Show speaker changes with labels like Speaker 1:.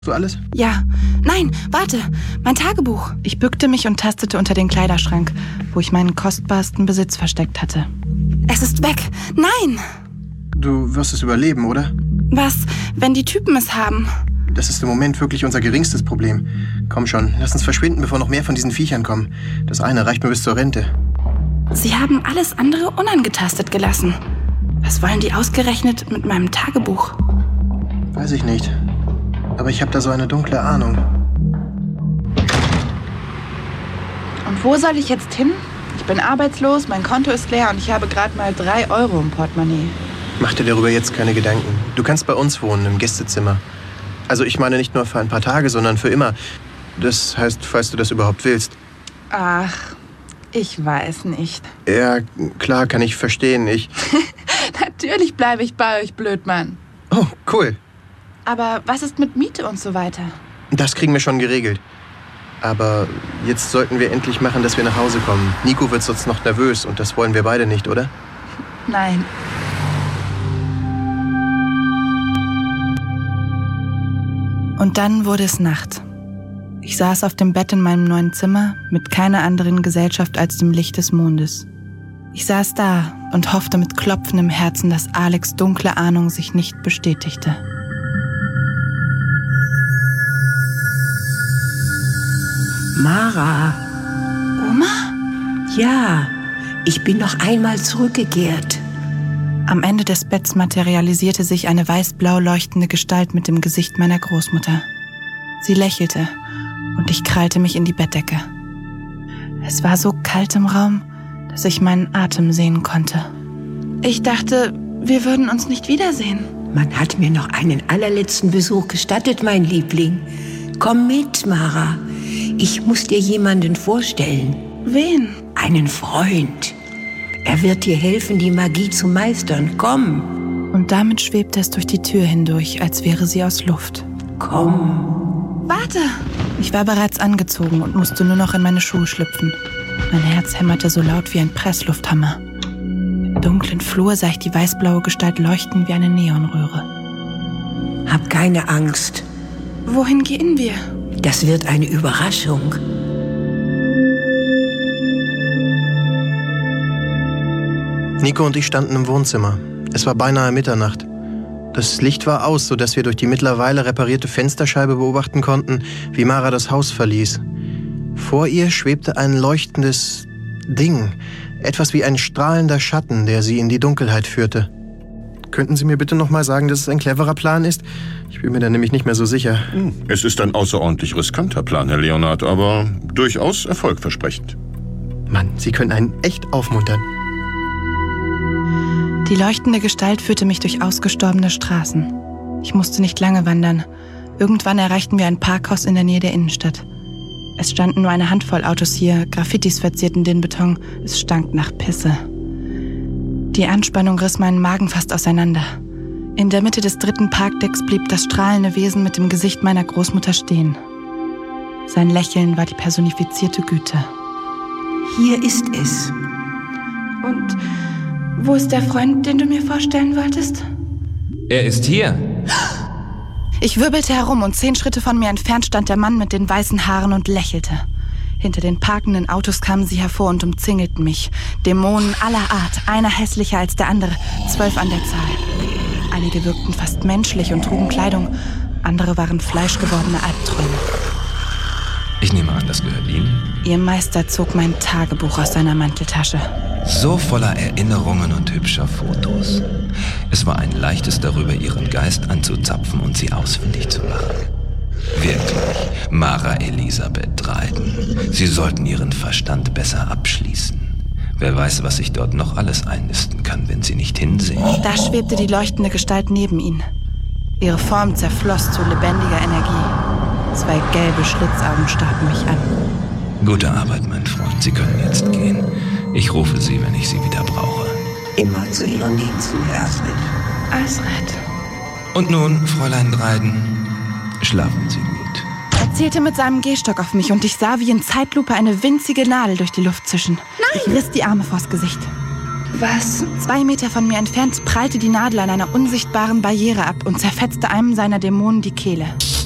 Speaker 1: So alles?
Speaker 2: Ja. Nein, warte. Mein Tagebuch. Ich bückte mich und tastete unter den Kleiderschrank, wo ich meinen kostbarsten Besitz versteckt hatte. Es ist weg. Nein!
Speaker 1: Du wirst es überleben, oder?
Speaker 2: Was, wenn die Typen es haben?
Speaker 1: Das ist im Moment wirklich unser geringstes Problem. Komm schon, lass uns verschwinden, bevor noch mehr von diesen Viechern kommen. Das eine reicht mir bis zur Rente.
Speaker 2: Sie haben alles andere unangetastet gelassen. Was wollen die ausgerechnet mit meinem Tagebuch?
Speaker 1: Weiß ich nicht. Aber ich habe da so eine dunkle Ahnung.
Speaker 3: Und wo soll ich jetzt hin? Ich bin arbeitslos, mein Konto ist leer und ich habe gerade mal 3 Euro im Portemonnaie.
Speaker 1: Mach dir darüber jetzt keine Gedanken. Du kannst bei uns wohnen, im Gästezimmer. Also ich meine nicht nur für ein paar Tage, sondern für immer. Das heißt, falls du das überhaupt willst.
Speaker 3: Ach, ich weiß nicht.
Speaker 1: Ja, klar, kann ich verstehen.
Speaker 3: Natürlich bleibe ich bei euch, Blödmann.
Speaker 1: Oh, cool.
Speaker 3: Aber was ist mit Miete und so weiter?
Speaker 1: Das kriegen wir schon geregelt. Aber jetzt sollten wir endlich machen, dass wir nach Hause kommen. Nico wird sonst noch nervös und das wollen wir beide nicht, oder?
Speaker 3: Nein.
Speaker 2: Und dann wurde es Nacht. Ich saß auf dem Bett in meinem neuen Zimmer mit keiner anderen Gesellschaft als dem Licht des Mondes. Ich saß da und hoffte mit klopfendem Herzen, dass Alex' dunkle Ahnung sich nicht bestätigte.
Speaker 4: Mara.
Speaker 2: Oma?
Speaker 4: Ja, ich bin noch einmal zurückgekehrt.
Speaker 2: Am Ende des Betts materialisierte sich eine weiß-blau leuchtende Gestalt mit dem Gesicht meiner Großmutter. Sie lächelte und ich krallte mich in die Bettdecke. Es war so kalt im Raum, dass ich meinen Atem sehen konnte. Ich dachte, wir würden uns nicht wiedersehen.
Speaker 4: Man hat mir noch einen allerletzten Besuch gestattet, mein Liebling. Komm mit, Mara. Ich muss dir jemanden vorstellen.
Speaker 2: Wen?
Speaker 4: Einen Freund. Er wird dir helfen, die Magie zu meistern. Komm.
Speaker 2: Und damit schwebte es durch die Tür hindurch, als wäre sie aus Luft.
Speaker 4: Komm.
Speaker 2: Warte! Ich war bereits angezogen und musste nur noch in meine Schuhe schlüpfen. Mein Herz hämmerte so laut wie ein Presslufthammer. Im dunklen Flur sah ich die weißblaue Gestalt leuchten wie eine Neonröhre.
Speaker 4: Hab keine Angst.
Speaker 2: Wohin gehen wir?
Speaker 4: Das wird eine Überraschung.
Speaker 1: Nico und ich standen im Wohnzimmer. Es war beinahe Mitternacht. Das Licht war aus, sodass wir durch die mittlerweile reparierte Fensterscheibe beobachten konnten, wie Mara das Haus verließ. Vor ihr schwebte ein leuchtendes Ding, etwas wie ein strahlender Schatten, der sie in die Dunkelheit führte. Könnten Sie mir bitte noch mal sagen, dass es ein cleverer Plan ist? Ich bin mir da nämlich nicht mehr so sicher.
Speaker 5: Es ist ein außerordentlich riskanter Plan, Herr Leonard, aber durchaus erfolgversprechend.
Speaker 1: Mann, Sie können einen echt aufmuntern.
Speaker 2: Die leuchtende Gestalt führte mich durch ausgestorbene Straßen. Ich musste nicht lange wandern. Irgendwann erreichten wir ein Parkhaus in der Nähe der Innenstadt. Es standen nur eine Handvoll Autos hier, Graffitis verzierten den Beton, es stank nach Pisse. Die Anspannung riss meinen Magen fast auseinander. In der Mitte des 3. Parkdecks blieb das strahlende Wesen mit dem Gesicht meiner Großmutter stehen. Sein Lächeln war die personifizierte Güte.
Speaker 4: Hier ist es.
Speaker 2: Und wo ist der Freund, den du mir vorstellen wolltest?
Speaker 6: Er ist hier.
Speaker 2: Ich wirbelte herum und 10 Schritte von mir entfernt stand der Mann mit den weißen Haaren und lächelte. Hinter den parkenden Autos kamen sie hervor und umzingelten mich. Dämonen aller Art, einer hässlicher als der andere, 12 an der Zahl. Einige wirkten fast menschlich und trugen Kleidung, andere waren fleischgewordene Albträume.
Speaker 6: Ich nehme an, das gehört Ihnen?
Speaker 2: Ihr Meister zog mein Tagebuch aus seiner Manteltasche.
Speaker 6: So voller Erinnerungen und hübscher Fotos. Es war ein leichtes darüber, Ihren Geist anzuzapfen und Sie ausfindig zu machen. Wirklich, Mara Elisabeth Dryden. Sie sollten Ihren Verstand besser abschließen. Wer weiß, was sich dort noch alles einnisten kann, wenn Sie nicht hinsehen.
Speaker 2: Da schwebte die leuchtende Gestalt neben ihnen. Ihre Form zerfloss zu lebendiger Energie. 2 gelbe Schlitzaugen starrten mich an.
Speaker 6: Gute Arbeit, mein Freund. Sie können jetzt gehen. Ich rufe Sie, wenn ich Sie wieder brauche.
Speaker 4: Immer zu Ihren Diensten, Astrid.
Speaker 2: Astrid.
Speaker 6: Und nun, Fräulein Dryden, schlafen Sie gut.
Speaker 2: Er zielte mit seinem Gehstock auf mich und ich sah wie in Zeitlupe eine winzige Nadel durch die Luft zischen. Nein! Ich riss die Arme vors Gesicht.
Speaker 3: Was?
Speaker 2: 2 Meter von mir entfernt prallte die Nadel an einer unsichtbaren Barriere ab und zerfetzte einem seiner Dämonen die Kehle.